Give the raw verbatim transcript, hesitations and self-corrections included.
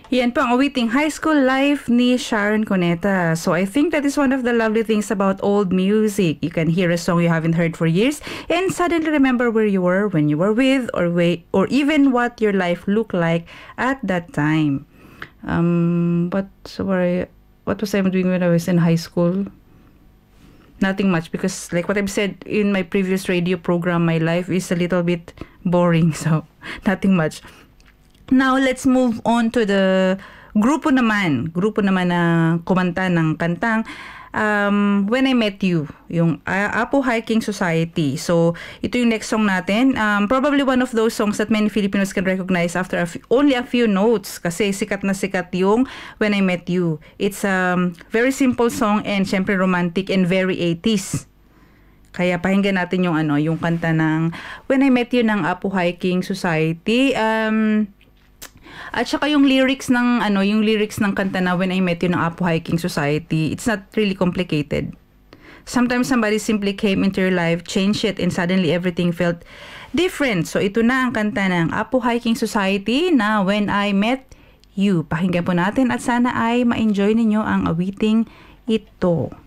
Yan po ang awiting High School Life ni Sharon Cuneta. So I think that is one of the lovely things about old music. You can hear a song you haven't heard for years and suddenly remember where you were when you were with or way, or even what your life looked like at that time. Um, what, so what, I, what was I doing when I was in high school? Nothing much, because like what I've said in my previous radio program, my life is a little bit boring. So nothing much. Now, let's move on to the grupo naman. Grupo naman na kumanta ng kantang um, When I Met You, yung uh, Apo Hiking Society. So, ito yung next song natin. Um, probably one of those songs that many Filipinos can recognize after a f- only a few notes, kasi sikat na sikat yung When I Met You. It's a um, very simple song and syempre romantic and very eighties. Kaya pakinggan natin yung ano, yung kanta ng When I Met You ng Apo Hiking Society. Um... At saka yung lyrics ng ano, yung lyrics ng kanta na When I Met You ng Apo Hiking Society, it's not really complicated. Sometimes somebody simply came into your life, changed it, and suddenly everything felt different. So ito na ang kanta ng Apo Hiking Society na When I Met You. Pakinggan po natin at sana ay ma-enjoy ninyo ang awiting ito.